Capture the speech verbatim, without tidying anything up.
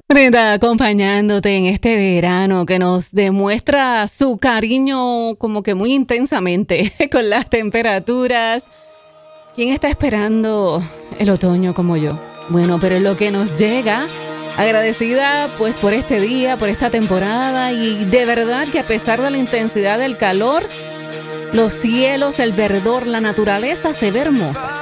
Brenda, acompañándote en este verano que nos demuestra su cariño como que muy intensamente con las temperaturas. ¿Quién está esperando el otoño como yo? Bueno, pero lo que nos llega, agradecida pues por este día, por esta temporada y de verdad que a pesar de la intensidad del calor, los cielos, el verdor, la naturaleza se ve hermosa.